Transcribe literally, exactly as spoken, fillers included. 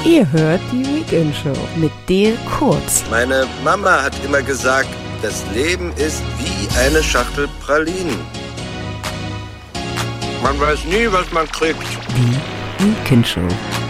Ihr hört die Weekend Show mit Dirk Kurz. Meine Mama hat immer gesagt, das Leben ist wie eine Schachtel Pralinen. Man weiß nie, was man kriegt. Die Weekend Show.